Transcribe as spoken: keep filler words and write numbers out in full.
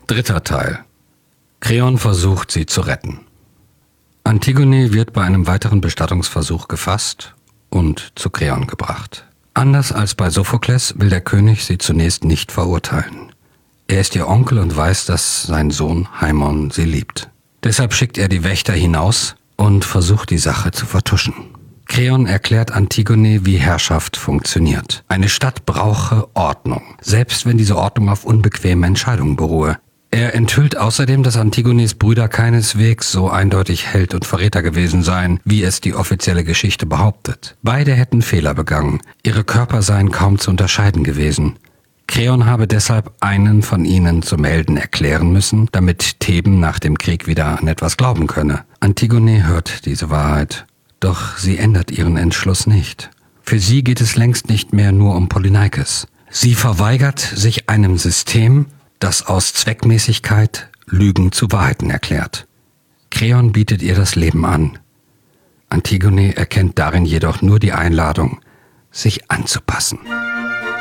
Dritter Teil. Kreon versucht, sie zu retten. Antigone wird bei einem weiteren Bestattungsversuch gefasst und zu Kreon gebracht. Anders als bei Sophokles will der König sie zunächst nicht verurteilen. Er ist ihr Onkel und weiß, dass sein Sohn Haimon sie liebt. Deshalb schickt er die Wächter hinaus und versucht, die Sache zu vertuschen. Kreon erklärt Antigone, wie Herrschaft funktioniert. Eine Stadt brauche Ordnung, selbst wenn diese Ordnung auf unbequemen Entscheidungen beruhe. Er enthüllt außerdem, dass Antigones Brüder keineswegs so eindeutig Held und Verräter gewesen seien, wie es die offizielle Geschichte behauptet. Beide hätten Fehler begangen, ihre Körper seien kaum zu unterscheiden gewesen. Kreon habe deshalb einen von ihnen zum Helden erklären müssen, damit Theben nach dem Krieg wieder an etwas glauben könne. Antigone hört diese Wahrheit, doch sie ändert ihren Entschluss nicht. Für sie geht es längst nicht mehr nur um Polyneikes. Sie verweigert sich einem System, das aus Zweckmäßigkeit Lügen zu Wahrheiten erklärt. Kreon bietet ihr das Leben an. Antigone erkennt darin jedoch nur die Einladung, sich anzupassen.